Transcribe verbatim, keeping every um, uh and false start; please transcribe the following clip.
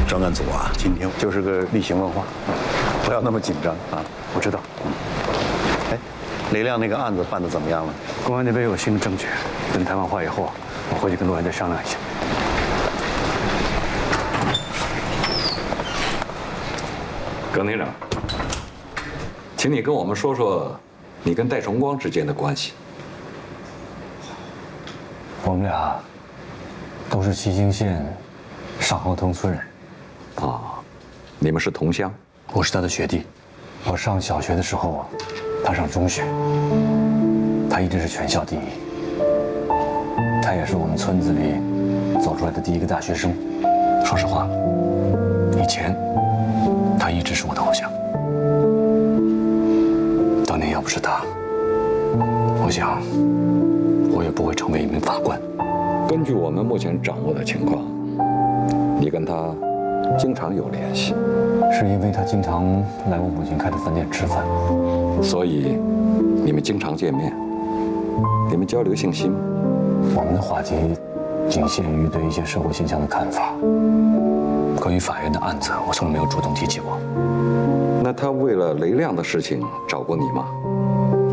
专案组啊，今天就是个例行问话，不要那么紧张啊。 我知道。 哎，雷亮那个案子办得怎么样了？ 公安那边有新的证据，等谈完话以后，我回去跟陆安再商量一下。 耿厅长，请你跟我们说说你跟戴崇光之间的关系。 我们俩都是西兴县上河头村人。 啊，你们是同乡？ 我是他的学弟。我上小学的时候，他上中学，他一直是全校第一。他也是我们村子里走出来的第一个大学生。说实话，以前他一直是我的偶像。当年要不是他，我想我也不会成为一名法官。 根据我们目前掌握的情况，你跟他经常有联系， 是因为他经常来我母亲开的饭店吃饭， 所以你们经常见面。你们交流信息吗？ 我们的话题仅限于对一些社会现象的看法。关于法院的案子，我从来没有主动提起过。 那他为了雷亮的事情找过你吗？